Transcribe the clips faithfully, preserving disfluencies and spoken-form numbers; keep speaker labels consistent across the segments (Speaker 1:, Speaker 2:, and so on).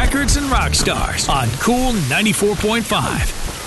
Speaker 1: Records and Rock Stars on Cool ninety-four point five.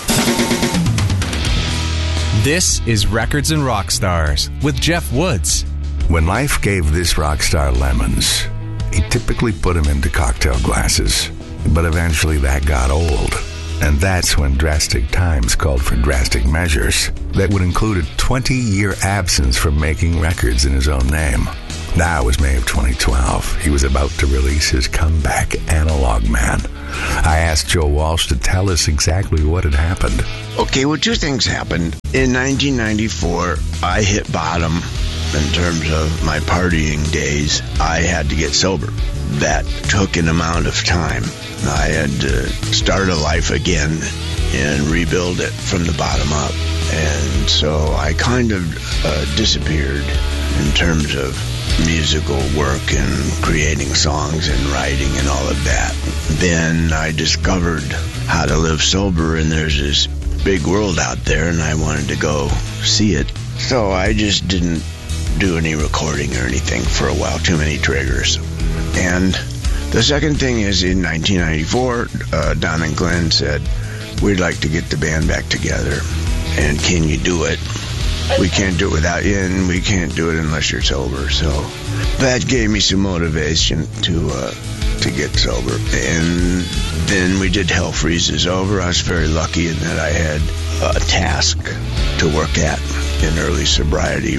Speaker 2: This is Records and Rock Stars with Jeff Woods.
Speaker 3: When life gave this rock star lemons, he typically put them into cocktail glasses. But eventually that got old. And that's when Drastic Times called for drastic measures that would include a twenty-year absence from making records in his own name. That was May of twenty twelve. He was about to release his comeback, Analog Man. I asked Joe Walsh to tell us exactly what had happened.
Speaker 4: Okay, well, two things happened. In nineteen ninety-four, I hit bottom in terms of my partying days. I had to get sober. That took an amount of time. I had to start a life again and rebuild it from the bottom up. And so I kind of uh, disappeared in terms of musical work and creating songs and writing and all of that. Then I discovered how to live sober, and there's this big world out there, and I wanted to go see it. So I just didn't do any recording or anything for a while, too many triggers. And the second thing is, in nineteen ninety-four, uh, Don and Glenn said, we'd like to get the band back together, and can you do it? We can't do it without you, and we can't do it unless you're sober. So that gave me some motivation to uh, to get sober. And then we did Hell Freezes Over. I was very lucky in that I had a task to work at in early sobriety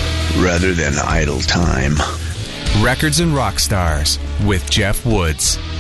Speaker 4: rather than idle time.
Speaker 2: Records and Rock Stars with Jeff Woods.